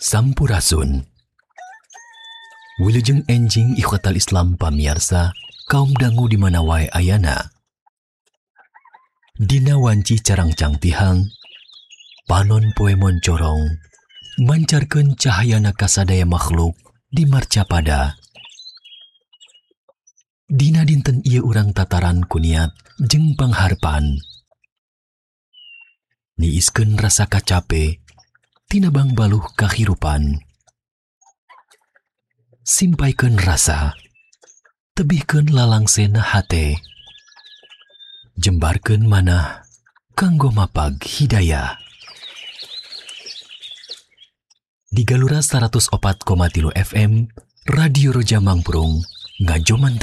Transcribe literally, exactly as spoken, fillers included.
Sampurasun. Wilujeng enjing ikhwatal Islam pamiarsa, kaum dangu di mana wae ayana. Dina wanci carang cangtihang, panon poe moncorong, mancarkeun cahayana kasadaya makhluk di marcapada. Dina dinten ieu urang tataran kuniat jeung pangharpan. Niiskeun rasa kacape, tinabang baluh kahirupan. Simpaikeun rasa, tebihkeun lalangsena hate. Jembarkeun manah, kanggo mapag hidayah. Di Galura seratus opat koma tilu F M, Radio Roja Mangprung, ngajoman